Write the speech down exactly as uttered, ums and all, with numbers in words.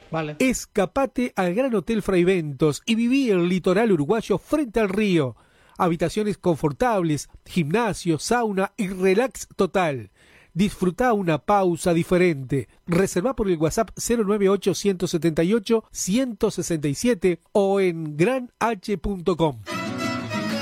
Vale. Escapate al Gran Hotel Fraiventos y viví el litoral uruguayo frente al río. Habitaciones confortables, gimnasio, sauna y relax total. Disfruta una pausa diferente. Reserva por el WhatsApp cero nueve ocho, uno siete ocho, uno seis siete o en gran h punto com.